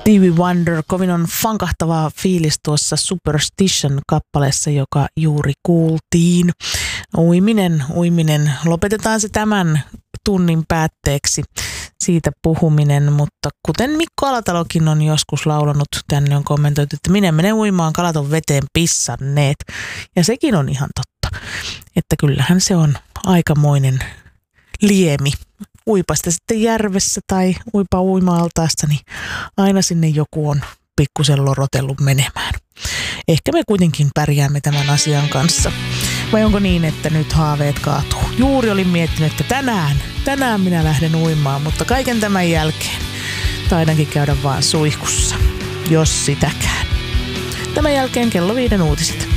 Stevie Wonder, kovin on fankahtavaa fiilis tuossa Superstition-kappaleessa, joka juuri kuultiin. Uiminen. Lopetetaan se tämän tunnin päätteeksi siitä puhuminen, mutta kuten Mikko Alatalokin on joskus laulanut, tänne on kommentoitu, että minä menen uimaan, kalat on veteen pissanneet. Ja sekin on ihan totta, että kyllähän se on aikamoinen liemi. Uipa sitä sitten järvessä tai uipa uima-altaasta, niin aina sinne joku on pikkusen lorotellut menemään. Ehkä me kuitenkin pärjäämme tämän asian kanssa. Vai onko niin, että nyt haaveet kaatuu? Juuri olin miettinyt, että tänään minä lähden uimaan, mutta kaiken tämän jälkeen taidankin käydä vaan suihkussa, jos sitäkään. Tämän jälkeen kello 5 uutiset.